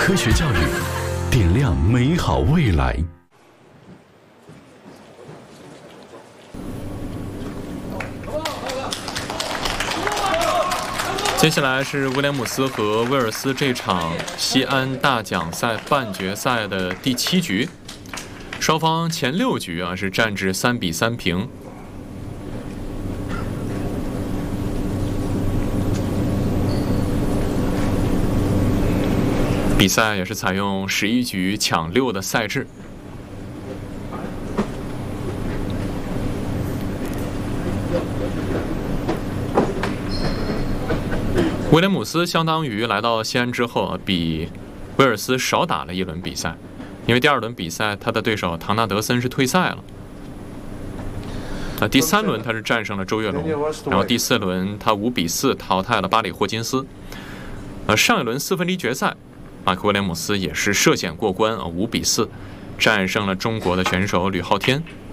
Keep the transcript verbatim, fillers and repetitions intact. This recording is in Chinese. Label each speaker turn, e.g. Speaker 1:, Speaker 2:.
Speaker 1: 科学教育，点亮美好未来。
Speaker 2: 接下来是威廉姆斯和威尔斯这场西安大奖赛半决赛的第七局，双方前六局啊是战至三比三平。比赛也是采用十一局抢六的赛制。威廉姆斯相当于来到西安之后啊，比威尔斯少打了一轮比赛，因为第二轮比赛他的对手唐纳德森是退赛了。啊，第三轮他是战胜了周跃龙，然后第四轮他五比四淘汰了巴里霍金斯。呃，上一轮四分之一决赛，马克威廉姆斯也是涉险过关啊，五比四战胜了中国的选手吕昊天。